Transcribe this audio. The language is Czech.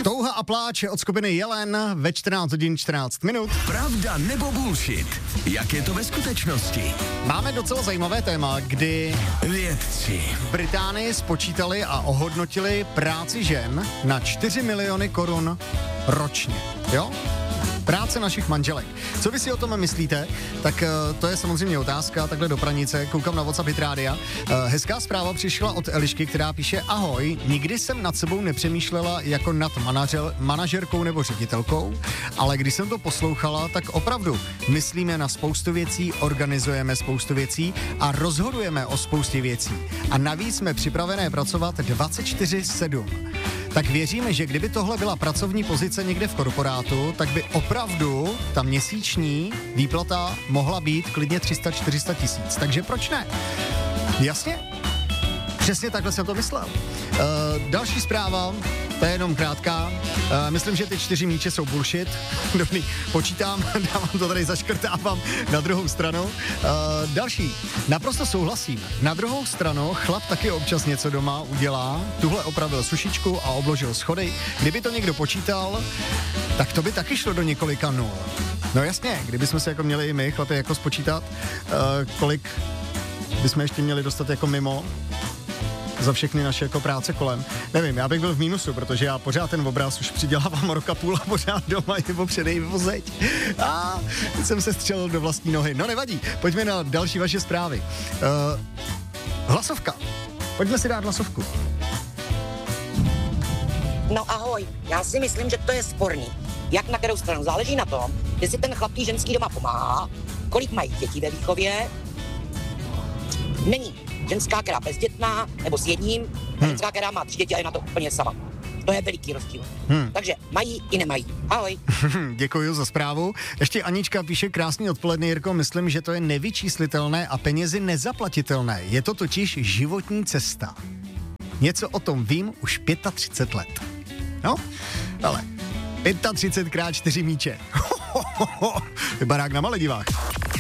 Touha a pláč od skupiny Jelen ve 14 hodin 14 minut. Pravda nebo bullshit? Jak je to ve skutečnosti? Máme docela zajímavé téma, kdy Vědci v Británii spočítali a ohodnotili práci žen na 4 miliony korun ročně. Jo? Práce našich manželek. Co vy si o tom myslíte? Tak to je samozřejmě otázka, takhle do pranice, koukám na WhatsApp Hit Rádia. Hezká zpráva přišla od Elišky, která píše: ahoj, nikdy jsem nad sebou nepřemýšlela jako nad manažerkou nebo ředitelkou, ale když jsem to poslouchala, tak opravdu myslíme na spoustu věcí, organizujeme spoustu věcí a rozhodujeme o spoustě věcí. A navíc jsme připravené pracovat 24/7. Tak věříme, že kdyby tohle byla pracovní pozice někde v korporátu, tak by opravdu ta měsíční výplata mohla být klidně 300-400 tisíc. Takže proč ne? Jasně? Přesně takhle jsem to myslel. Další zpráva, to je jenom krátká. Myslím, že ty 4 míče jsou bullshit. Dobrý, počítám, dávám to tady, zaškrtávám na druhou stranu. Další, naprosto souhlasím. Na druhou stranu chlap taky občas něco doma udělá. Tuhle opravil sušičku a obložil schody. Kdyby to někdo počítal, tak to by taky šlo do několika nul. No jasně, kdybychom se jako měli i my, chlapi, jako spočítat, kolik bychom ještě měli dostat jako mimo za všechny naše jako práce kolem. Nevím, já bych byl v mínusu, protože já pořád ten obraz už přidělávám roka půl a pořád doma nebo předej vozeď. A jsem se střelil do vlastní nohy. No nevadí, pojďme na další vaše zprávy. Hlasovka. Pojďme si dát hlasovku. No ahoj, já si myslím, že to je sporný. Jak na kterou stranu? Záleží na tom, jestli ten chlapný ženský doma pomáhá, kolik mají dětí ve výchově. Není ženská, která bezdětná, nebo s jedním, ženská, která má 3 děti a je na to úplně sama. To je veliký rozdíl. Takže mají i nemají. Ahoj. Děkuji za zprávu. Ještě Anička píše: krásný odpoledne, Jirko, myslím, že to je nevyčíslitelné a penězi nezaplatitelné. Je to totiž životní cesta. Něco o tom vím už 35 let. No, ale 35 x 4 míče. Barák na Maledivách.